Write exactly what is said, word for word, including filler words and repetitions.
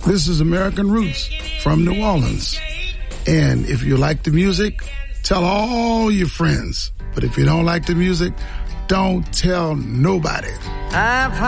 This is American Roots from New Orleans. And if you like the music, tell all your friends. But if you don't like the music, don't tell nobody. I'm